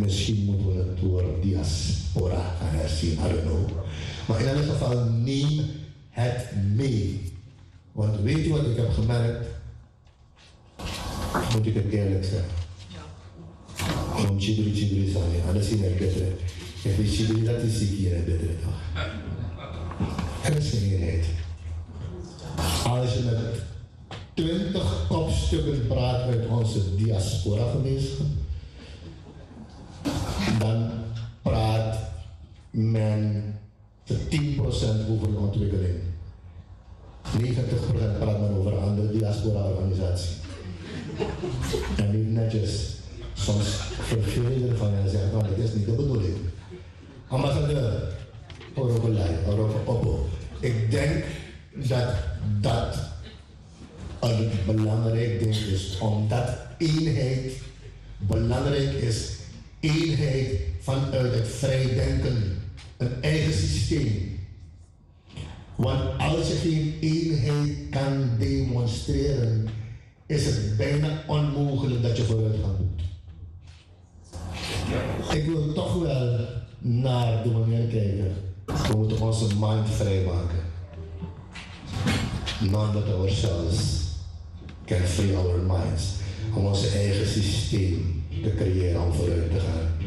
misschien moeten we het door diaspora gaan herzien, I don't know. Maar in elk geval neem het mee. Want weet je wat ik heb gemerkt? Moet ik het eerlijk zeggen? Om chibri zijn, anders zien er beter. En die chibri dat is hier en beter toch? Er is geen eenheid. Als je met 20 kopstukken praat uit onze diaspora gemeenschap, dan praat men 10% over de ontwikkeling. 90% praat men over een andere diaspora-organisatie. En niet netjes. Soms verveel je ervan en zegt, nou, dit is niet de bedoeling. Ambassadeur, ik denk dat dat een belangrijk ding is, omdat eenheid belangrijk is. Eenheid vanuit het vrijdenken, een eigen systeem. Want als je geen eenheid kan demonstreren, is het bijna onmogelijk dat je vooruitgang doet. Ik wil toch wel naar de manier kijken. We moeten onze mind vrijmaken. None but ourselves can free our minds. Om onze eigen systeem te creëren om vooruit te gaan.